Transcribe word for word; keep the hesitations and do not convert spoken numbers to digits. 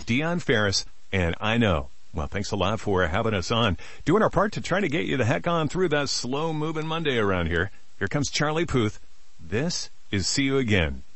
with Dion Ferris, and I know. Well, thanks a lot for having us on, doing our part to try to get you the heck on through that slow-moving Monday around here. Here comes Charlie Puth. This is See You Again.